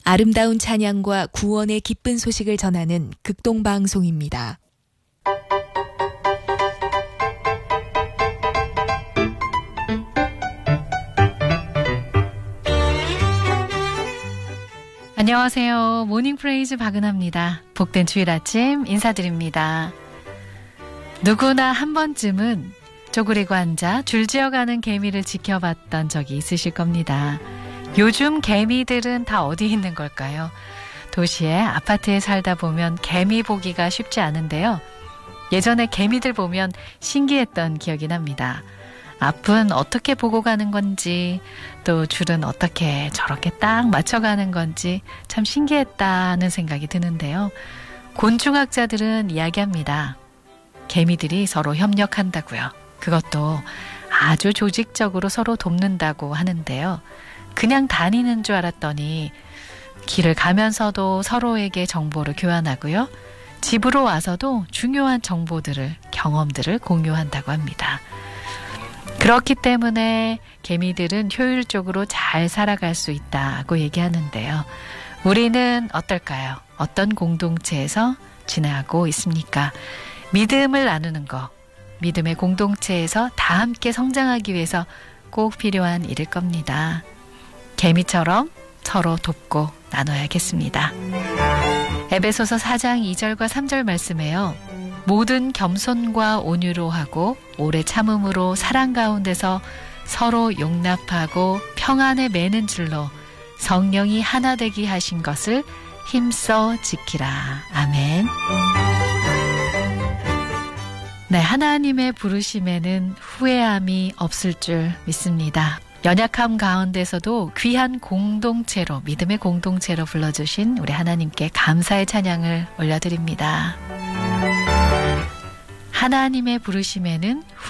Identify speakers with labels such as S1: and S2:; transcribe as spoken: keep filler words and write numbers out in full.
S1: 아름다운 찬양과 구원의 기쁜 소식을 전하는 극동방송입니다.
S2: 안녕하세요. 모닝프레이즈 박은하입니다. 복된 주일 아침 인사드립니다. 누구나 한 번쯤은 쪼그리고 앉아 줄지어가는 개미를 지켜봤던 적이 있으실 겁니다. 요즘 개미들은 다 어디 있는 걸까요? 도시에 아파트에 살다 보면 개미 보기가 쉽지 않은데요. 예전에 개미들 보면 신기했던 기억이 납니다. 앞은 어떻게 보고 가는 건지, 또 줄은 어떻게 저렇게 딱 맞춰가는 건지 참 신기했다는 생각이 드는데요. 곤충학자들은 이야기합니다. 개미들이 서로 협력한다고요. 그것도 아주 조직적으로 서로 돕는다고 하는데요. 그냥 다니는 줄 알았더니 길을 가면서도 서로에게 정보를 교환하고요. 집으로 와서도 중요한 정보들을, 경험들을 공유한다고 합니다. 그렇기 때문에 개미들은 효율적으로 잘 살아갈 수 있다고 얘기하는데요. 우리는 어떨까요? 어떤 공동체에서 지내고 있습니까? 믿음을 나누는 거, 믿음의 공동체에서 다 함께 성장하기 위해서 꼭 필요한 일일 겁니다. 개미처럼 서로 돕고 나눠야겠습니다. 에베소서 사 장 이 절과 삼 절 말씀에요. 모든 겸손과 온유로 하고 오래 참음으로 사랑 가운데서 서로 용납하고 평안에 매는 줄로 성령이 하나 되게 하신 것을 힘써 지키라. 아멘. 네, 하나님의 부르심에는 후회함이 없을 줄 믿습니다. 연약함 가운데서도 귀한 공동체로, 믿음의 공동체로 불러주신 우리 하나님께 감사의 찬양을 올려드립니다. 하나님의 부르심에는